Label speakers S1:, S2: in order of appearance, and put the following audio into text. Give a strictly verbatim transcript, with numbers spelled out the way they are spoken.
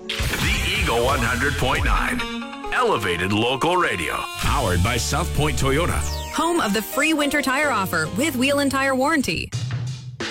S1: The Eagle one hundred point nine. Elevated local radio. Powered by South Point Toyota.
S2: Home of the free winter tire offer with wheel and tire warranty.